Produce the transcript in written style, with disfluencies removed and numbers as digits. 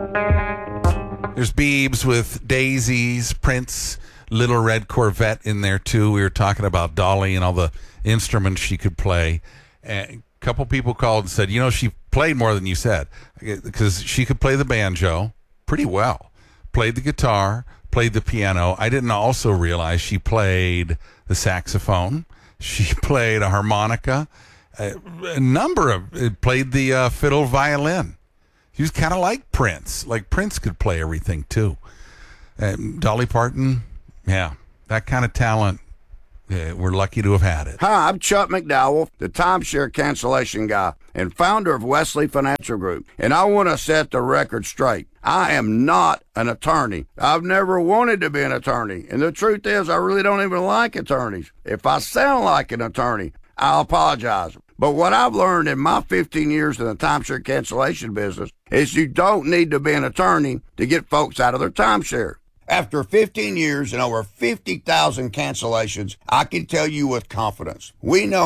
There's Biebs with Daisies, Prince, Little Red Corvette in there too. We were talking about Dolly and all the instruments she could play. And a couple people called and said, she played more than you said, because she could play the banjo pretty well, played the guitar, played the piano. I didn't also realize she played the saxophone. She played a harmonica, played the fiddle violin. He was kind of like Prince. Like Prince could play everything, too. Dolly Parton, yeah, that kind of talent, we're lucky to have had it. Hi, I'm Chuck McDowell, the timeshare cancellation guy and founder of Wesley Financial Group. And I want to set the record straight. I am not an attorney. I've never wanted to be an attorney. And the truth is, I really don't even like attorneys. If I sound like an attorney, I'll apologize. But what I've learned in my 15 years in the timeshare cancellation business is you don't need to be an attorney to get folks out of their timeshare. After 15 years and over 50,000 cancellations, I can tell you with confidence, we know